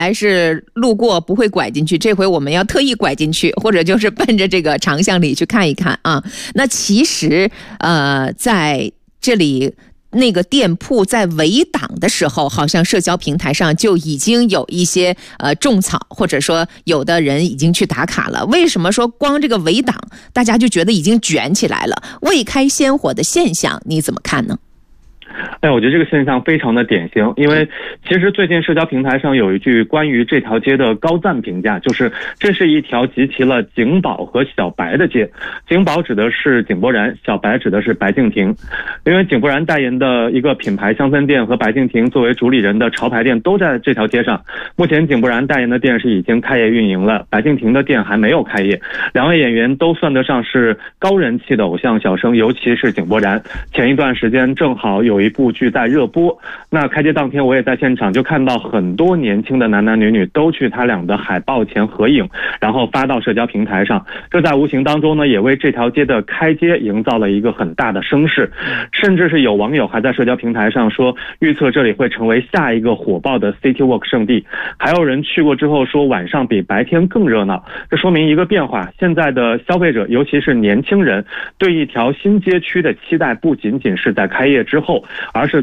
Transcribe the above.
还是路过不会拐进去，这回我们要特意拐进去，或者就是奔着这个长巷里去看一看啊。那其实在这里那个店铺在围挡的时候，好像社交平台上就已经有一些种草，或者说有的人已经去打卡了。为什么说光这个围挡大家就觉得已经卷起来了？未开先火的现象你怎么看呢？ 我觉得这个现象非常的典型，因为其实最近社交平台上有一句关于这条街的高赞评价，就是这是一条集齐了景宝和小白的街。景宝指的是井柏然，小白指的是白敬亭。因为井柏然代言的一个品牌香森店和白敬亭作为主理人的潮牌店都在这条街上。目前井柏然代言的店是已经开业运营了，白敬亭的店还没有开业。两位演员都算得上是高人气的偶像小生，尤其是井柏然，前一段时间正好有一部剧在热播，那开街当天我也在现场，就看到很多年轻的男男女女都去他俩的海报前合影，然后发到社交平台上。这在无形当中呢，也为这条街的开街营造了一个很大的声势，甚至是有网友还在社交平台上说预测这里会成为下一个火爆的 City Walk 圣地，还有人去过之后说晚上比白天更热闹。这说明一个变化，现在的消费者尤其是年轻人对一条新街区的期待不仅仅是在开业之后，而是